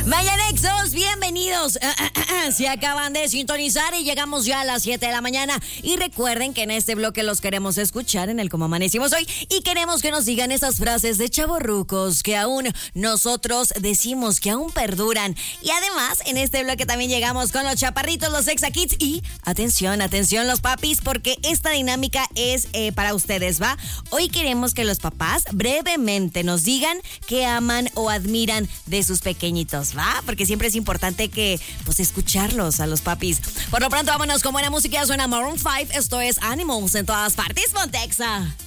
Mañanexos, bienvenidos. Se acaban de sintonizar y llegamos ya a las 7 de la mañana. Y recuerden que en este bloque los queremos escuchar en el Cómo Amanecimos Hoy. Y queremos que nos digan esas frases de chavorrucos que aún nosotros decimos que aún perduran. Y además, en este bloque también llegamos con los chaparritos, los Exa Kids. Y atención, los papis, porque esta dinámica es para ustedes, ¿va? Hoy queremos que los papás brevemente nos digan qué aman o admiran de sus pequeñitos, ¿va? Porque siempre es importante que, pues, escucharlos a los papis. Por lo pronto, vámonos con buena música. Suena Maroon 5. Esto es Animals en todas partes. Ponte Exa.